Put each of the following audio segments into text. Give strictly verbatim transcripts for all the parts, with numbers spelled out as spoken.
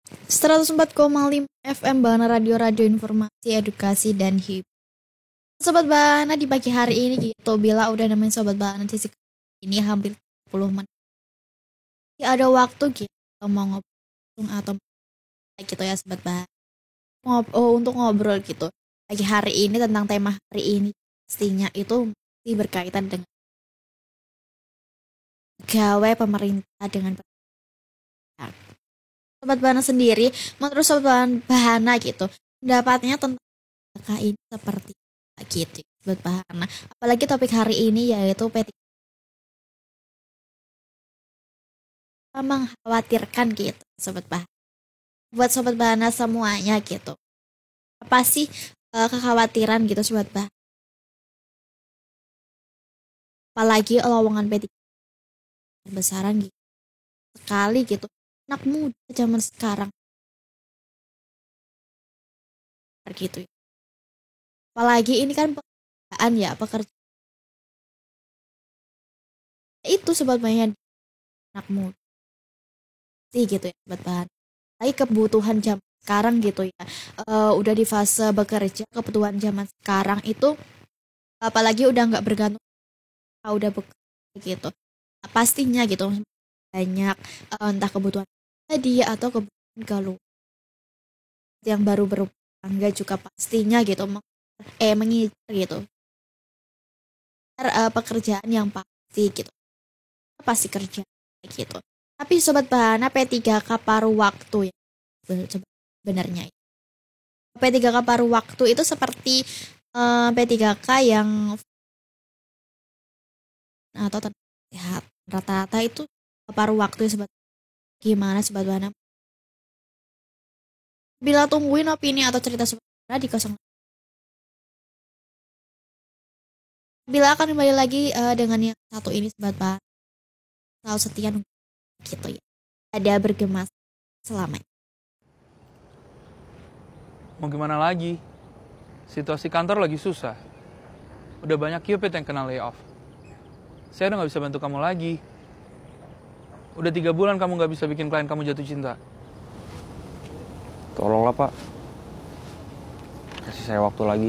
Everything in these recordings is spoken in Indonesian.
seratus empat koma lima F M Bahana Radio, radio informasi, edukasi, dan hip. Sobat Bahana di pagi hari ini gitu, bila udah nemenin Sobat Bahana sisi ini hampir sepuluh menit. Ada waktu gitu mau ngobrol atau gitu ya Sobat Bahana. Ngob oh, untuk ngobrol gitu. Pagi hari ini tentang tema hari ini pastinya itu masih berkaitan dengan pegawai pemerintah dengan Sobat Bahana sendiri, menurut Sobat Bahana gitu, pendapatnya tentang apakah ini seperti apa gitu, Sobat Bahana. Apalagi topik hari ini yaitu P tiga K mengkhawatirkan gitu, Sobat Bahana. Buat Sobat Bahana semuanya gitu, apa sih uh, kekhawatiran gitu, Sobat Bahana? Apalagi lowongan P tiga K besaran gitu, sekali gitu, anak muda zaman sekarang gitu. Apalagi ini kan pekerjaan ya, pekerjaan itu Sobat Bahana anak muda sih gitu ya Sobat Bahana. Tapi kebutuhan zaman sekarang gitu ya, uh, udah di fase bekerja, kebutuhan zaman sekarang itu apalagi udah nggak bergantung udah bekerja gitu, nah, pastinya gitu banyak uh, entah kebutuhan tadi atau kebutuhan keluar yang baru berumah juga pastinya gitu eh mengincar gitu uh, pekerjaan yang pasti gitu pasti kerja gitu. Tapi Sobat Bahana P tiga K paruh waktu ya sebenarnya P tiga K paruh waktu itu seperti uh, P tiga K yang atau sehat rata-rata itu paruh waktu Sobat. Gimana Sobat Bahana? Bila tungguin opini atau cerita Sobat Bahana di kosong. Bila akan kembali lagi uh, dengan yang satu ini Sobat Bahana. Selalu setia gitu ya. Ada bergema selamanya. Mau gimana lagi? Situasi kantor lagi susah. Udah banyak Cupid yang kena layoff. Saya udah gak bisa bantu kamu lagi. Udah tiga bulan kamu gak bisa bikin klien kamu jatuh cinta. Tolonglah Pak. Kasih saya waktu lagi.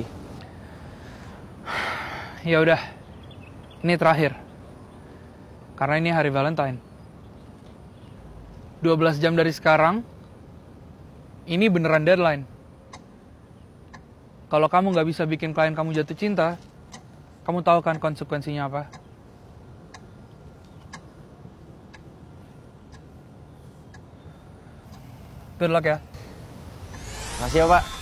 Ya udah. Ini terakhir. Karena ini hari Valentine. dua belas jam dari sekarang, ini beneran deadline. Kalau kamu gak bisa bikin klien kamu jatuh cinta, kamu tahu kan konsekuensinya apa? Good luck ya. Makasih ya Pak.